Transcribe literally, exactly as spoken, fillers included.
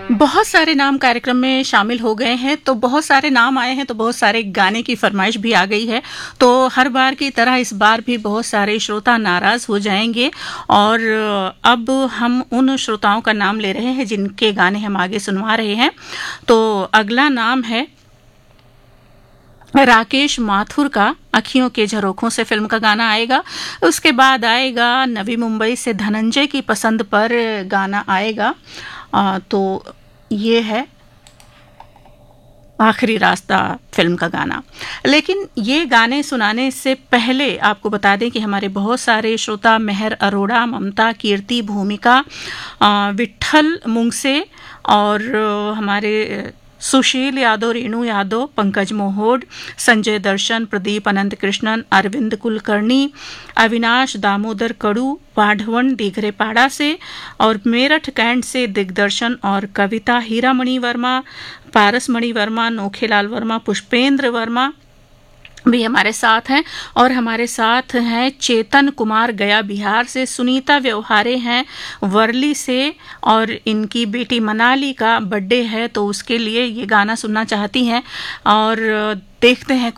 बहुत सारे नाम कार्यक्रम में शामिल हो गए हैं, तो बहुत सारे नाम आए हैं, तो बहुत सारे गाने की फरमाइश भी आ गई है। तो हर बार की तरह इस बार भी बहुत सारे श्रोता नाराज हो जाएंगे और अब हम उन श्रोताओं का नाम ले रहे हैं जिनके गाने हम आगे सुनवा रहे हैं। तो अगला नाम है राकेश माथुर का, अखियों के झरोखों से फिल्म का गाना आएगा। उसके बाद आएगा नवी मुंबई से धनंजय की पसंद पर गाना आएगा। आ, तो ये है आखिरी रास्ता फिल्म का गाना। लेकिन ये गाने सुनाने से पहले आपको बता दें कि हमारे बहुत सारे श्रोता मेहर अरोड़ा, ममता, कीर्ति, भूमिका, विट्ठल मुंगसे और हमारे सुशील यादव, रेणु यादव, पंकज मोहोड, संजय दर्शन, प्रदीप अनंत कृष्णन, अरविंद कुलकर्णी, अविनाश दामोदर कड़ू, वाढवन दीघरेपाड़ा से और मेरठ कैंट से दिग्दर्शन और कविता, हीरामणि वर्मा, पारसमणि वर्मा, नोखेलाल वर्मा, पुष्पेंद्र वर्मा भी हमारे साथ हैं। और हमारे साथ हैं चेतन कुमार गया बिहार से, सुनीता व्यवहारे हैं वर्ली से और इनकी बेटी मनाली का बर्थडे है, तो उसके लिए ये गाना सुनना चाहती हैं और देखते हैं